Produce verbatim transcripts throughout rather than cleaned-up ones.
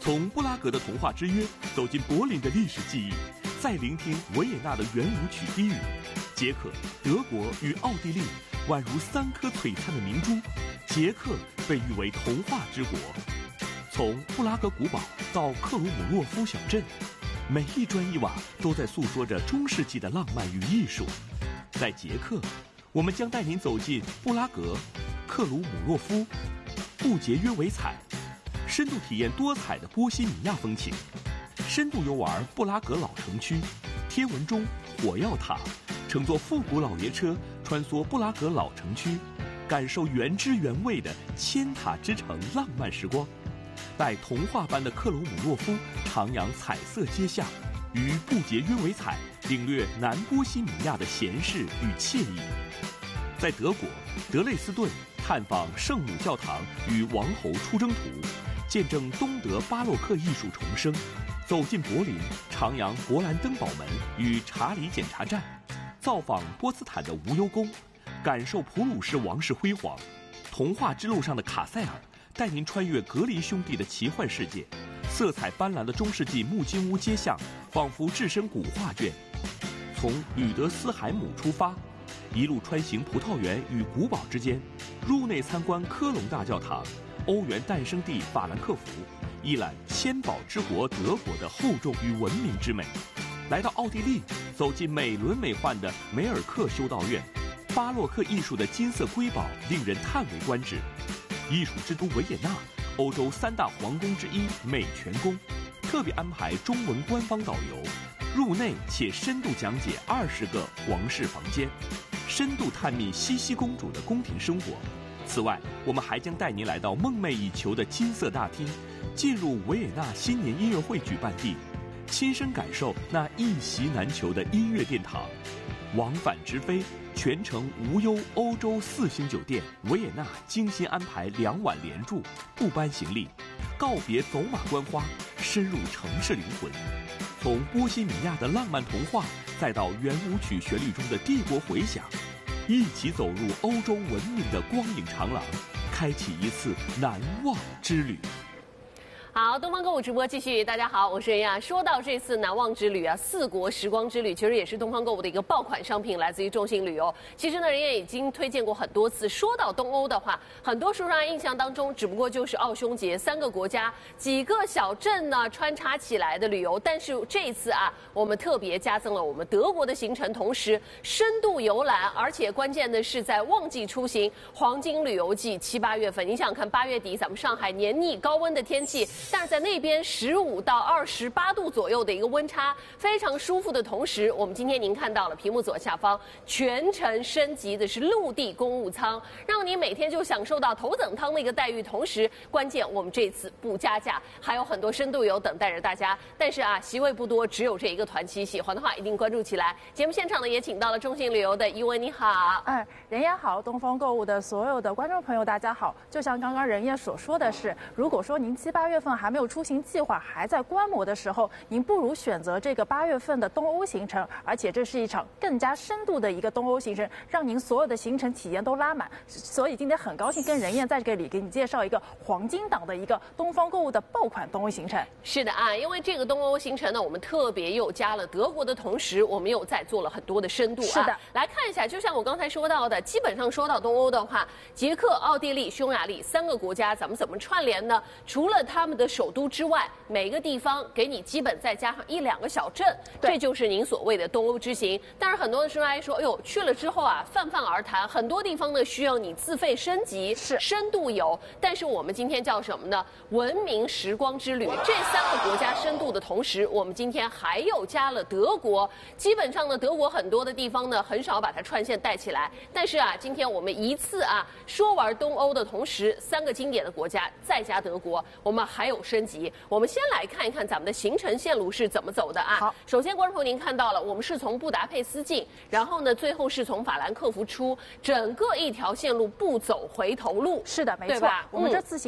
从布拉格的童话之约走进柏林的历史记忆，再聆听维也纳的圆舞曲低语。捷克、德国与奥地利宛如三颗璀璨的明珠，捷克被誉为童话之国。从布拉格古堡到克鲁姆洛夫小镇，每一砖一瓦都在诉说着中世纪的浪漫与艺术。在捷克，我们将带您走进布拉格、克鲁姆洛夫、布杰约维采，深度体验多彩的波西米亚风情，深度游玩布拉格老城区、天文钟、火药塔，乘坐复古老爷车穿梭布拉格老城区，感受原汁原味的千塔之城浪漫时光。在童话般的克鲁姆洛夫徜徉彩色街巷，与布杰约维采领略南波西米亚的闲适与惬意。在德国德累斯顿探访圣母教堂与王侯出征图，见证东德巴洛克艺术重生。走进柏林，徜徉勃兰登堡门与查理检查站，造访波茨坦的无忧宫，感受普鲁士王室辉煌。童话之路上的卡塞尔带您穿越格林兄弟的奇幻世界，色彩斑斓的中世纪木金屋街巷仿佛置身古画卷。从吕德斯海姆出发，一路穿行葡萄园与古堡之间，入内参观科隆大教堂、欧元诞生地法兰克福，一览千宝之国德国的厚重与文明之美。来到奥地利，走进美轮美奂的梅尔克修道院，巴洛克艺术的金色瑰宝令人叹为观止。艺术之都维也纳，欧洲三大皇宫之一美泉宫，特别安排中文官方导游，入内且深度讲解二十个皇室房间，深度探秘茜茜公主的宫廷生活。此外，我们还将带您来到梦寐以求的金色大厅，进入维也纳新年音乐会举办地，亲身感受那一席难求的音乐殿堂。往返直飞，全程无忧欧洲四星酒店，维也纳精心安排两晚连住，不搬行李，告别走马观花，深入城市灵魂。从波西米亚的浪漫童话，再到圆舞曲旋律中的帝国回响，一起走入欧洲文明的光影长廊，开启一次难忘之旅。 好，东方购物直播继续。大家好，我是任亚。说到这次难忘之旅啊，四国时光之旅，其实也是东方购物的一个爆款商品，来自于众信旅游。其实呢，任亚已经推荐过很多次。说到东欧的话，很多书上印象当中，只不过就是奥匈节三个国家几个小镇呢穿插起来的旅游。但是这一次啊，我们特别加增了我们德国的行程，同时深度游览，而且关键的是在旺季出行，黄金旅游季七八月份。你想看八月底咱们上海黏腻高温的天气。但是在那边十五到二十八度左右的一个温差，非常舒服的同时，我们今天您看到了屏幕左下方全程升级的是陆地公务舱，让你每天就享受到头等舱的一个待遇。同时，关键我们这次不加价，还有很多深度游等待着大家。但是啊，席位不多，只有这一个团期，喜欢的话一定关注起来。节目现场呢也请到了众信旅游的一文，你好。 嗯，任也好，东方购物的所有的观众朋友大家好。就像刚刚任也所说的是，如果说您七八月份还没有出行计划，还在观摩的时候，您不如选择这个八月份的东欧行程，而且这是一场更加深度的一个东欧行程，让您所有的行程体验都拉满。所以今天很高兴跟任燕在这里给你介绍一个黄金档的一个东方购物的爆款东欧行程。 是的啊，因为这个东欧行程呢，我们特别又加了德国的同时，我们又再做了很多的深度啊。 是的， 来看一下，就像我刚才说到的，基本上说到东欧的话，捷克、奥地利、匈牙利三个国家，咱们怎么串联呢？除了他们的首都之外，每个地方给你基本再加上一两个小镇，这就是您所谓的东欧之行。但是很多的时候来说，哎呦，去了之后啊，泛泛而谈，很多地方呢需要你自费升级， 是深度游。但是我们今天叫什么呢？文明时光之旅。这三个国家深度的同时，我们今天还又加了德国。基本上呢，德国很多的地方呢，很少把它串线带起来。但是啊，今天我们一次啊说完东欧的同时，三个经典的国家再加德国，我们还有升级。我们先来看一看咱们的行程线路是怎么走的啊。 好， 首先观众朋友您看到了，我们是从布达佩斯进，然后呢，最后是从法兰克福出，整个一条线路不走回头路。 是的，没错。 对吧？ 我们这次行程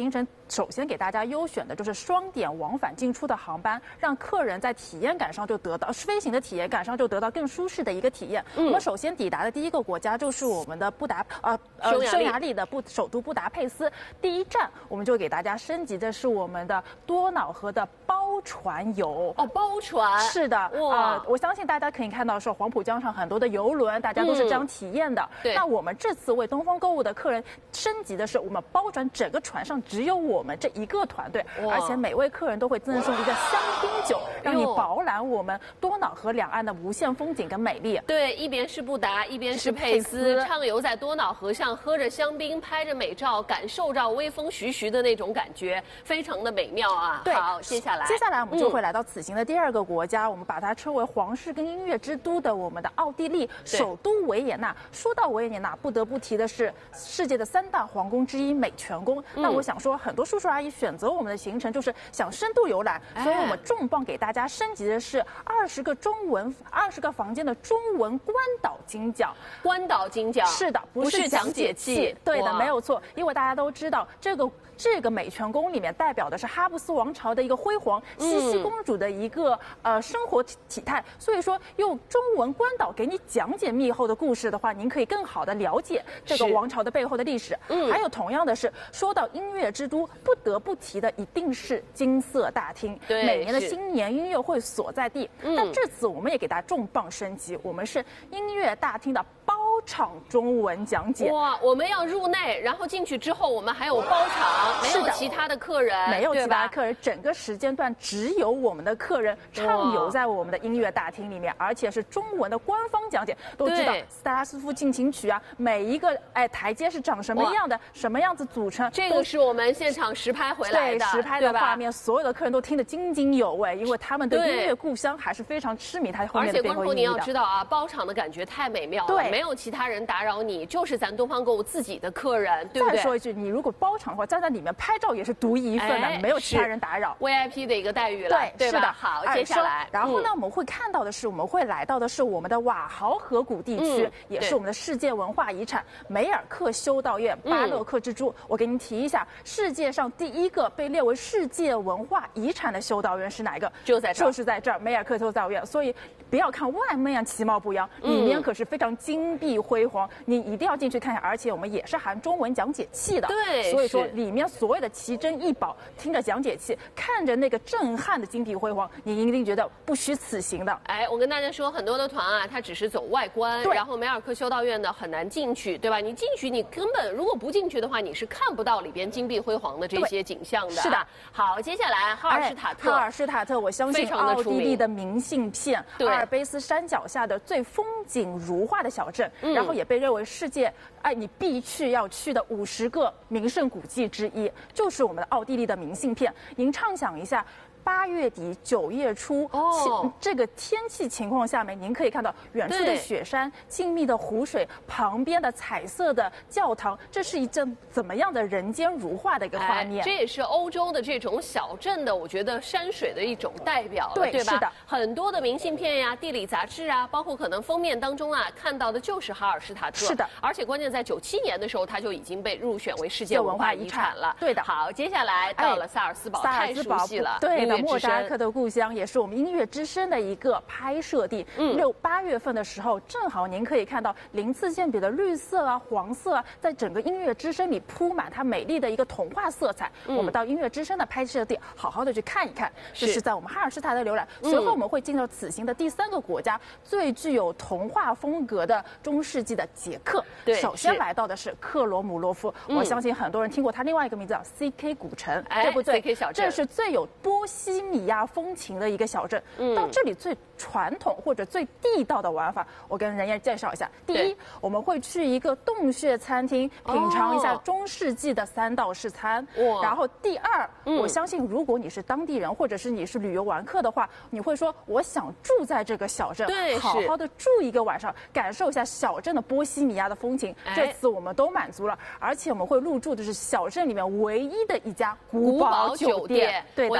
首先给大家优选的就是双点往返进出的航班，让客人在体验感上就得到飞行的体验感上就得到更舒适的一个体验。嗯、我们首先抵达的第一个国家就是我们的布达呃呃匈牙利的布首都布达佩斯。第一站我们就给大家升级的是我们的多瑙河的包船游。 哦，包船是的，哇、呃！我相信大家可以看到说黄浦江上很多的游轮，大家都是这样体验的。嗯、对。那我们这次为东方购物的客人升级的是我们包船，整个船上只有我们这一个团队，而且每位客人都会赠送一个香槟酒，让你饱览我们多瑙河两岸的无限风景跟美丽。 对，一边是布达，一边是佩斯，畅游在多瑙河上，喝着香槟，拍着美照，感受着微风徐徐的那种感觉，非常的美妙啊。 对， 好，接下来， 接下来我们就会来到此行的第二个国家，嗯、我们把它称为皇室跟音乐之都的我们的奥地利首都维也纳。说到维也纳，不得不提的是世界的三大皇宫之一美泉宫。嗯、那我想说，很多叔叔阿姨选择我们的行程就是想深度游览，哎、所以我们重磅给大家升级的是二十个中文二十个房间的中文关岛金奖。 关岛金奖是的，不是讲解器，对的，没有错。因为大家都知道这个。这个美泉宫里面代表的是哈布斯王朝的一个辉煌，茜茜公主的一个、嗯、呃生活体态，所以说用中文关岛给你讲解密后的故事的话，您可以更好的了解这个王朝的背后的历史。嗯，还有同样的是，说到音乐之都，不得不提的一定是金色大厅， 对， 每年的新年音乐会所在地。嗯，但这次我们也给大家重磅升级，我们是音乐大厅的包场中文讲解。 哇，我们要入内，然后进去之后，我们还有包场。没有其他的客人， 没有其他的客人，整个时间段只有我们的客人畅游在我们的音乐大厅里面，而且是中文的官方讲解。都知道斯特拉斯夫进行曲啊，每一个哎台阶是长什么样的，什么样子组成， 这个是我们现场实拍回来的， 对，实拍的画面，所有的客人都听得津津有味，因为他们对音乐故乡还是非常痴迷。它后面的背后意义的。而且光头你要知道啊，包场的感觉太美妙了，对，没有其他人打扰你，就是咱东方购物自己的客人，对不对？ 再说一句，你如果包场的话，站在里面拍照也是独一份的，没有其他人打扰 ，V I P 的一个待遇了， 对， 是的。 好， 接下来， 然后呢，我们会看到的是，我们会来到的是我们的瓦豪河谷地区，也是我们的世界文化遗产梅尔克修道院巴洛克之珠。我给您提一下，世界上第一个被列为世界文化遗产的修道院是哪一个？ 就在这儿， 就是在这儿，梅尔克修道院。所以不要看外面其貌不扬，里面可是非常金碧辉煌，你一定要进去看一下。而且我们也是含中文讲解器的， 对， 所以说里面所有的奇珍异宝，听着讲解器，看着那个震撼的金碧辉煌，你一定觉得不虚此行的。 哎，我跟大家说，很多的团啊，它只是走外观，然后梅尔克修道院呢很难进去，对吧？你进去，你根本如果不进去的话，你是看不到里边金碧辉煌的这些景象的。 是的。 好，接下来哈尔施塔特， 哈尔施塔特，我相信奥地利的明信片，阿尔卑斯山脚下的最风景如画的小镇，嗯、然后也被认为世界哎你必去要去的五十个名胜古迹之一，就是我们的奥地利的明信片。您畅想一下。八月底九月初，哦，这个天气情况下面，您可以看到远处的雪山、静谧的湖水、旁边的彩色的教堂，这是一阵怎么样的人间如画的一个画面？ 哎、这也是欧洲的这种小镇的，我觉得山水的一种代表了，对, 对吧？ 是的， 很多的明信片呀、地理杂志啊，包括可能封面当中啊看到的就是哈尔施塔特。 是的， 而且关键在九七年的时候，它就已经被入选为世界文化遗产了。 对的。 好，接下来到了萨尔斯堡， 哎、 太熟悉了， 对。莫扎克的故乡也是我们音乐之声的一个拍摄地。嗯，六八月份的时候，正好您可以看到鳞次溅别的绿色啊、黄色啊，在整个音乐之声里铺满它美丽的一个童话色彩。嗯、我们到音乐之声的拍摄地，好好的去看一看。这是在我们哈尔施塔特浏览。随后我们会进到此行的第三个国家，最具有童话风格的中世纪的捷克。 对， 首先来到的是克罗姆洛夫，我相信很多人听过它另外一个名字叫 C K 古城， 哎、 对不对 ？C K 小镇， 这是最有波西米亚风情的一个小镇。嗯，到这里最传统或者最地道的玩法，我跟人家介绍一下。第一，我们会去一个洞穴餐厅品尝一下中世纪的三道式餐。哇！然后第二，嗯、我相信如果你是当地人或者是你是旅游玩客的话，你会说我想住在这个小镇， 对， 好好的住一个晚上，感受一下小镇的波西米亚的风情。哎、这次我们都满足了，而且我们会入住的是小镇里面唯一的一家古堡酒店。对的， 我要知告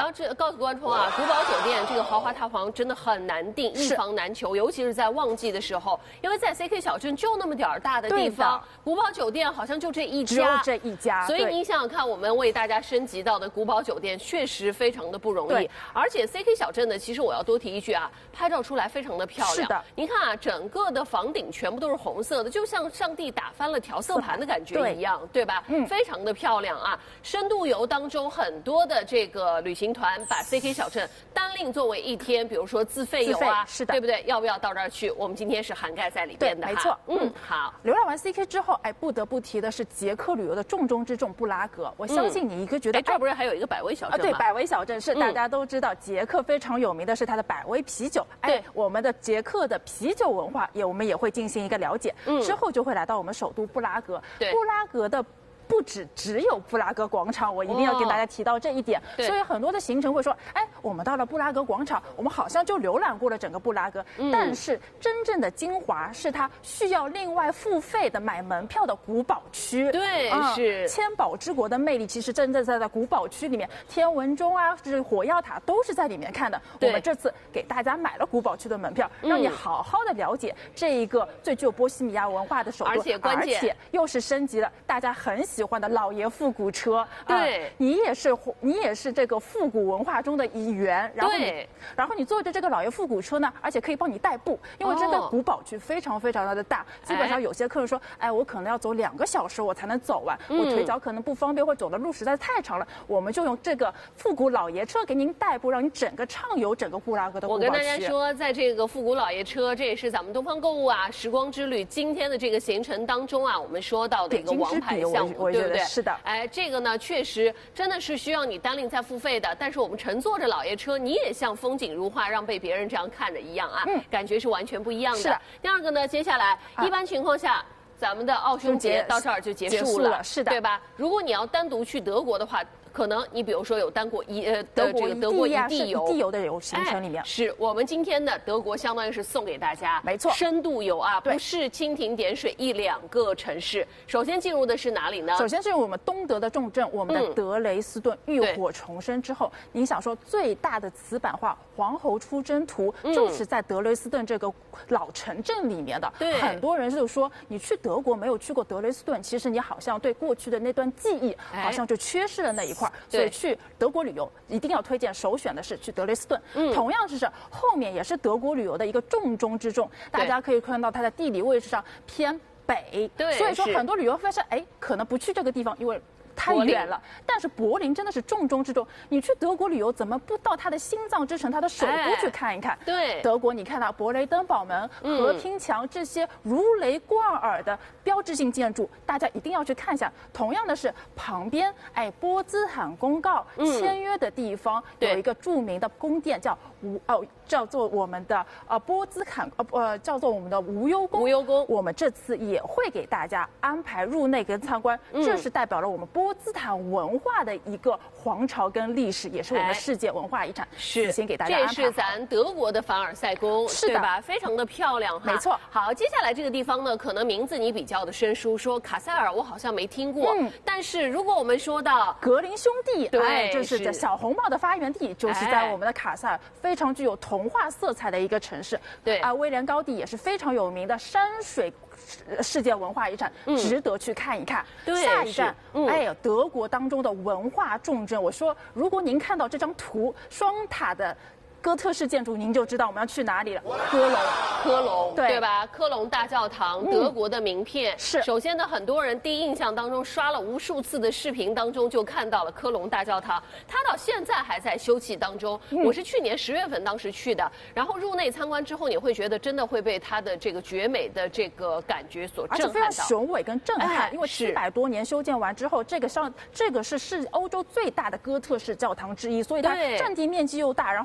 告诉观众啊，古堡酒店这个豪华套房真的很难订，一房难求，尤其是在旺季的时候，因为在 C K 小镇就那么点儿大的地方，古堡酒店好像就这一家， 只有这一家， 所以你想想看，我们为大家升级到的古堡酒店确实非常的不容易，而且 C K 小镇呢，其实我要多提一句啊，拍照出来非常的漂亮。 是的， 您看啊，整个的房顶全部都是红色的，就像上帝打翻了调色盘的感觉一样，对, 对吧？嗯，非常的漂亮啊。深度游当中很多的这个旅行团把 C K 小镇单另作为一天，比如说自费游啊， 是的， 对不对？要不要到这儿去？我们今天是涵盖在里边的， 没错。 嗯，好。 浏览完 C K 之后，哎，不得不提的是捷克旅游的重中之重布拉格。我相信你一个觉得， 哎，这不是还有一个百威小镇吗？ 对，百威小镇是大家都知道，捷克非常有名的是它的百威啤酒。哎，我们的捷克的啤酒文化也我们也会进行一个了解，之后就会来到我们首都布拉格。布拉格的。不只只有布拉格广场，我一定要跟大家提到这一点。所以很多的行程会说，哎，我们到了布拉格广场，我们好像就浏览过了整个布拉格，嗯、但是真正的精华是它需要另外付费的买门票的古堡区。 对，嗯、是千宝之国的魅力，其实真正在在古堡区里面，天文钟啊，就是火药塔都是在里面看的。我们这次给大家买了古堡区的门票，让你好好的了解这一个最具有波西米亚文化的首都， 而且关键， 而且又是升级了大家很喜欢的老爷复古车。 对、 啊，你也是你也是这个复古文化中的一员。然后你，然后你坐着这个老爷复古车呢，而且可以帮你代步，因为这个古堡区非常非常的大，基本上有些客人说，哎，我可能要走两个小时我才能走完，我腿脚可能不方便，或走的路实在太长了，我们就用这个复古老爷车给您代步，让你整个畅游整个布拉格的古堡区。 我跟大家说，在这个复古老爷车，这也是咱们东方购物啊时光之旅今天的这个行程当中啊，我们说到的一个王牌项目，对不对？ 是的。 哎，这个呢，确实真的是需要你单另再付费的，但是我们乘坐着老爷车，你也像风景如画，让被别人这样看着一样啊，嗯、感觉是完全不一样的。 是的。 第二个呢，接下来、啊、一般情况下。咱们的奥匈节到这儿就结束了， 了是的， 对吧？如果你要单独去德国的话，可能你比如说有单国一呃德国这个德国一地游地游的游行程里面， 哎、是我们今天的德国相当于是送给大家， 没错， 深度游啊，不是蜻蜓点水一两个城市。首先进入的是哪里呢？ 首先是我们东德的重镇，我们的德雷斯顿浴火重生之后，嗯、你想说最大的瓷板画《黄喉出征图》就是在德雷斯顿这个老城镇里面的。 对， 很多人就说你去德国没有去过德雷斯顿，其实你好像对过去的那段记忆好像就缺失了那一块，哎、所以去德国旅游一定要推荐首选的是去德累斯顿。嗯，同样是后面也是德国旅游的一个重中之重，大家可以看到它的地理位置上偏北， 对， 所以说很多旅游发现哎可能不去这个地方，因为太远了。但是柏林真的是重中之重，你去德国旅游怎么不到它的心脏之城，它的首都去看一看？ 哎、对， 德国你看到勃雷登堡门、和平墙这些如雷贯耳的标志性建筑，大家一定要去看一下。同样的是旁边，哎，波兹坦公告签约的地方、嗯、有一个著名的宫殿叫无哦，叫做我们的呃波兹坦呃呃叫做我们的无忧宫。 无忧宫， 我们这次也会给大家安排入内跟参观，嗯、这是代表了我们波兹坦文化的一个皇朝跟历史，也是我们的世界文化遗产。 是， 先给大家安排。 这是咱德国的凡尔赛宫， 是的， 对吧？非常的漂亮哈。 没错。 好，接下来这个地方呢，可能名字你比较的生疏，说卡塞尔我好像没听过。嗯。但是如果我们说到格林兄弟， 对， 哎，就是小红帽的发源地，就是在我们的卡塞尔，非常具有童话色彩的一个城市。 对啊，威廉高地也是非常有名的山水世界文化遗产，嗯、值得去看一看。 对， 下一站， 嗯、 哎，德国当中的文化重镇。我说，如果您看到这张图，双塔的哥特式建筑，您就知道我们要去哪里了。科隆， 科隆， 对对吧？科隆大教堂，德国的名片。 嗯、是。 首先呢，很多人第一印象当中刷了无数次的视频当中就看到了科隆大教堂，它到现在还在修葺当中。嗯、我是去年十月份当时去的，然后入内参观之后，你会觉得真的会被它的这个绝美的这个感觉所震撼到， 而且非常雄伟跟震撼。 哎、 因为七百多年修建完之后，这个上这个是是欧洲最大的哥特式教堂之一，所以它占地面积又大，然后在整个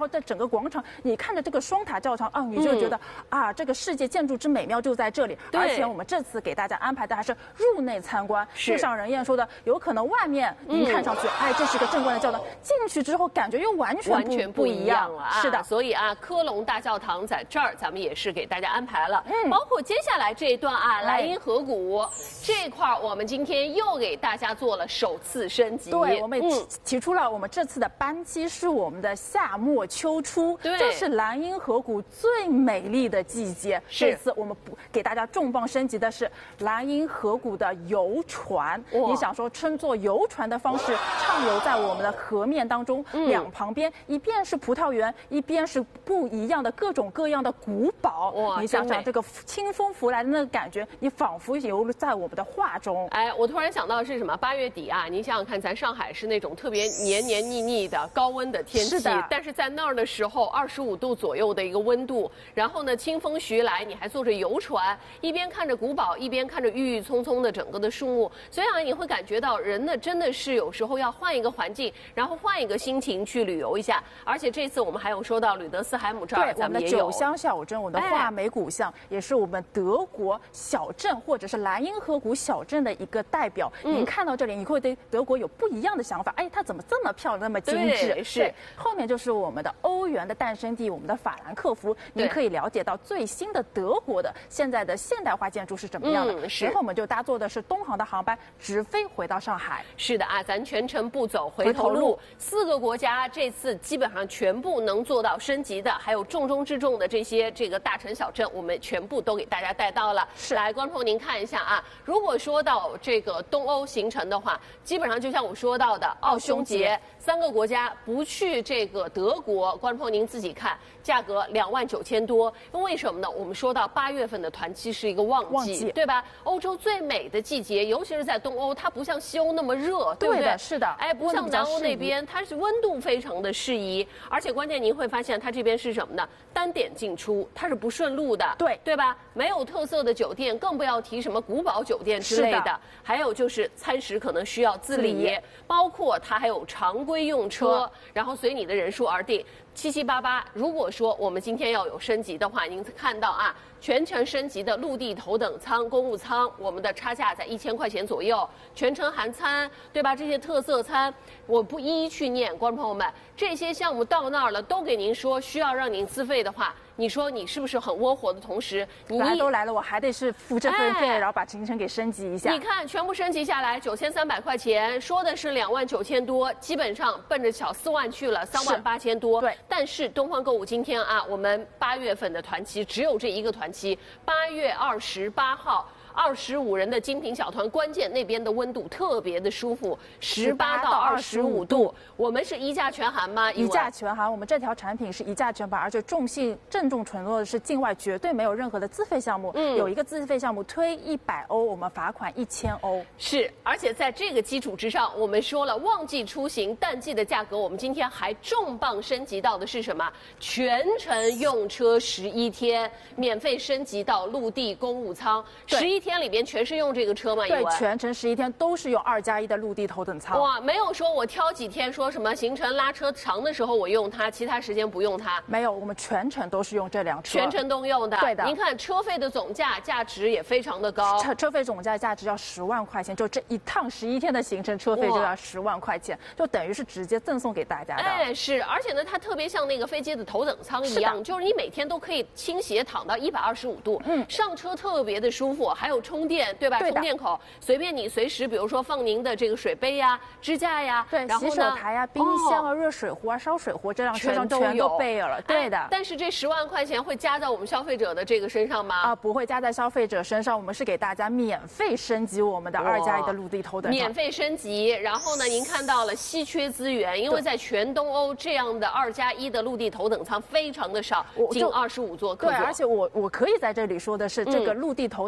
个广场，你看着这个双塔教堂啊，你就觉得、嗯、啊，这个世界建筑之美妙就在这里。而且我们这次给大家安排的还是入内参观，就像任燕说的，有可能外面您看上去，嗯、哎，这是个正规的教堂，进去之后感觉又完全不完全不一样了啊！ 是的， 所以啊，科隆大教堂在这儿，咱们也是给大家安排了，嗯，包括接下来这一段啊，莱茵河谷、哎、这块儿，我们今天又给大家做了首次升级。 对，我们也提提出了我们这次的班期是我们的夏末秋初， 对， 这是莱茵河谷最美丽的季节。这次我们不给大家重磅升级的是莱茵河谷的游船。你想说乘坐游船的方式畅游在我们的河面当中，嗯、两旁边一边是葡萄园，一边是不一样的各种各样的古堡。哇，你想想这个清风拂来的那个感觉，你仿佛游在我们的画中。 哎，我突然想到的是什么？八月底啊，您想想看，咱上海是那种特别黏黏腻腻的高温的天气， 是的。 但是在那儿的时候，二十五度左右的一个温度，然后呢，清风徐来，你还坐着游船，一边看着古堡，一边看着郁郁葱葱的整个的树木，所以啊，你会感觉到人呢真的是有时候要换一个环境，然后换一个心情去旅游一下。而且这次我们还有说到吕德斯海姆这儿，咱们也有酒香小镇，我们的画眉古巷、哎、也是我们德国小镇或者是莱茵河谷小镇的一个代表。嗯、您看到这里，你会对德国有不一样的想法。哎，它怎么这么漂亮，那么精致？ 是。 后面就是我们的欧元的诞生地，我们的法兰克福，您可以了解到最新的德国的现在的现代化建筑是怎么样的。嗯、是。然后我们就搭坐的是东航的航班，直飞回到上海。 是的啊，咱全程不走回头路。四个国家这次基本上全部能做到升级的，还有重中之重的这些这个大城小镇，我们全部都给大家带到了。 是。 来，观众朋友您看一下啊，如果说到这个东欧行程的话，基本上就像我说到的奥匈节，三个国家不去这个德国，观众朋友您自己看，价格两万九千多。因为什么呢？我们说到八月份的团期是一个旺季， 旺季对吧？欧洲最美的季节，尤其是在东欧，它不像西欧那么热，对不对？ 对的，是的。 哎，不像南欧那边，它是温度非常的适宜，而且关键您会发现它这边是什么呢？单点进出，它是不顺路的， 对对吧？没有特色的酒店，更不要提什么古堡酒店之类的。 的还有就是餐食可能需要自理，自理包括它还有常规用车，然后随你的人数而定。七七八八，如果说我们今天要有升级的话，您看到啊，全程升级的陆地头等舱、公务舱，我们的差价在一千块钱左右，全程含餐，对吧？这些特色餐，我不一一去念，观众朋友们，这些项目到那儿了，都给您说需要让您自费的话，你说你是不是很窝火的同时，你来都来了，我还得是付这份费，哎、然后把行程给升级一下。 你看，全部升级下来九千三百块钱，说的是两万九千多，基本上奔着小四万去了，三万八千多。 对。 但是东方购物今天啊，我们八月份的团期只有这一个团期，八月二十八号。二十五人的精品小团，关键那边的温度特别的舒服，十八到二十五度。我们是一价全含吗？ 一价全含，我们这条产品是一价全含，而且重信郑重承诺的是境外绝对没有任何的自费项目。嗯，有一个自费项目推一百欧，我们罚款一千欧。 是，而且在这个基础之上，我们说了旺季出行淡季的价格，我们今天还重磅升级到的是什么？全程用车十一天，免费升级到陆地公务舱，十一天。天里边全是用这个车吗？ 对，全程十一天都是用二加一的陆地头等舱。 哇，没有说我挑几天说什么行程拉车长的时候我用它，其他时间不用它。 没有，我们全程都是用这辆车， 全程都用的。 对的。 您看车费的总价价值也非常的高， 车车费总价价值要十万块钱，就这一趟十一天的行程车费就要十万块钱，就等于是直接赠送给大家的。 哎，是，而且呢，它特别像那个飞机的头等舱一样，就是你每天都可以倾斜躺到一百二十五度，嗯，上车特别的舒服，还有充电，对吧？充电口随便你随时，比如说放您的这个水杯呀、支架呀， 对，然后洗手台呀、冰箱啊、热水壶啊、烧水壶，这辆车上全都备了。对的。 但是这十万块钱会加在我们消费者的这个身上吗？ 啊，不会加在消费者身上，我们是给大家免费升级我们的二加一的陆地头等舱。 免费升级，然后呢，您看到了稀缺资源，因为在全东欧这样的二加一的陆地头等舱非常的少，仅二十五座客座。 对，而且我我可以在这里说的是，这个陆地头等舱的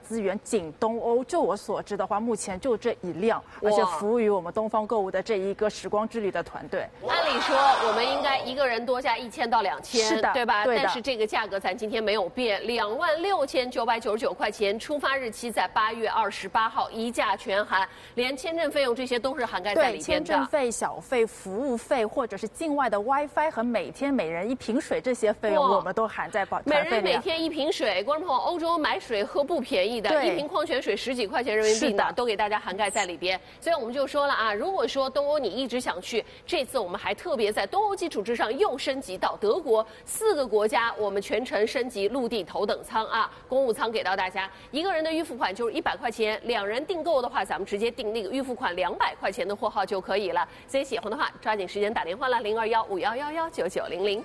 资源，仅东欧，就我所知的话，目前就这一辆，而且服务于我们东方购物的这一个时光之旅的团队。 按理说，我们应该一个人多加一千到两千， 是的， 对吧？ 对的。 但是这个价格咱今天没有变，两万六千九百九十九块钱，出发日期在八月二十八号，一价全含，连签证费用这些都是涵盖在里边的。 对，签证费、小费、服务费，或者是境外的 WiFi 和每天每人一瓶水这些费用，我们都含在保团费里。 每人每天一瓶水，观众朋友，欧洲买水喝不便宜的，一瓶矿泉水十几块钱人民币呢，都给大家涵盖在里边。所以我们就说了啊，如果说东欧你一直想去，这次我们还特别在东欧基础之上又升级到德国四个国家，我们全程升级陆地头等舱啊，公务舱给到大家，一个人的预付款就是一百块钱，两人订购的话，咱们直接订那个预付款两百块钱的货号就可以了。所以喜欢的话，抓紧时间打电话了，零二幺五幺幺幺九九零零。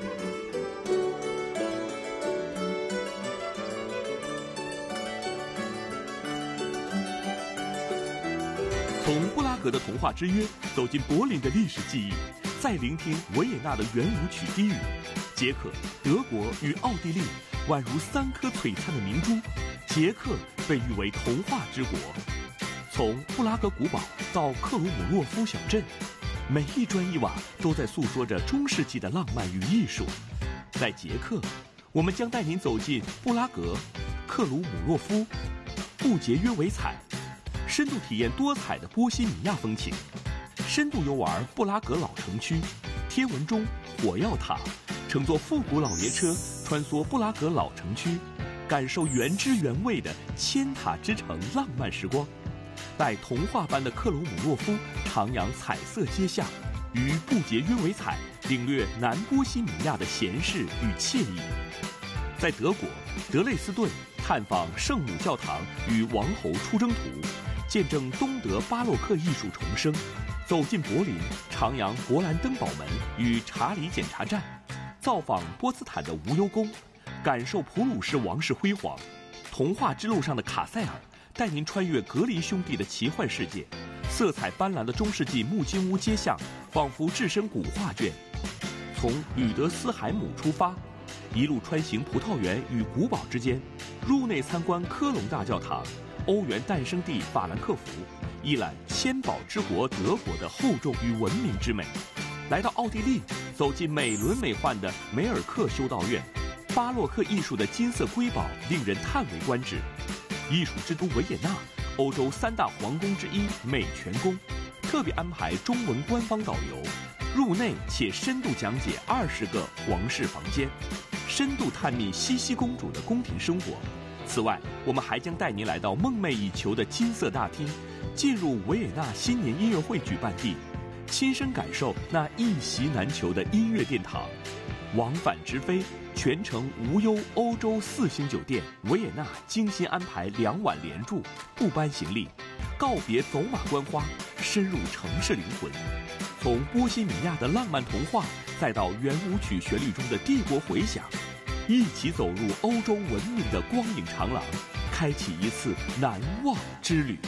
从布拉格的童话之约走进柏林的历史记忆，再聆听维也纳的圆舞曲低语，捷克、德国与奥地利宛如三颗璀璨的明珠。捷克被誉为童话之国，从布拉格古堡到克鲁姆洛夫小镇，每一砖一瓦都在诉说着中世纪的浪漫与艺术。在捷克，我们将带您走进布拉格、克鲁姆洛夫、布杰约维采，深度体验多彩的波西米亚风情，深度游玩布拉格老城区，天文钟、火药塔，乘坐复古老列车穿梭布拉格老城区，感受原汁原味的千塔之城浪漫时光。在童话般的克鲁姆洛夫徜徉彩色街巷，与布杰约维采领略南波西米亚的闲适与惬意。在德国德累斯顿探访圣母教堂与王侯出征图，见证东德巴洛克艺术重生。走进柏林，徜徉勃兰登堡门与查理检查站，造访波茨坦的无忧宫，感受普鲁士王室辉煌。童话之路上的卡塞尔带您穿越格林兄弟的奇幻世界，色彩斑斓的中世纪木金屋街巷仿佛置身古画卷。从吕德斯海姆出发，一路穿行葡萄园与古堡之间，入内参观科隆大教堂、欧元诞生地法兰克福，一览千宝之国德国的厚重与文明之美。来到奥地利，走进美轮美奂的梅尔克修道院，巴洛克艺术的金色瑰宝令人叹为观止。艺术之都维也纳，欧洲三大皇宫之一美泉宫，特别安排中文官方导游，入内且深度讲解二十个皇室房间，深度探秘茜茜公主的宫廷生活。此外，我们还将带您来到梦寐以求的金色大厅，进入维也纳新年音乐会举办地，亲身感受那一席难求的音乐殿堂。往返直飞，全程无忧欧洲四星酒店，维也纳精心安排两晚连住，不搬行李，告别走马观花，深入城市灵魂。从波西米亚的浪漫童话，再到圆舞曲旋律中的帝国回响，一起走入欧洲文明的光影长廊，开启一次难忘之旅。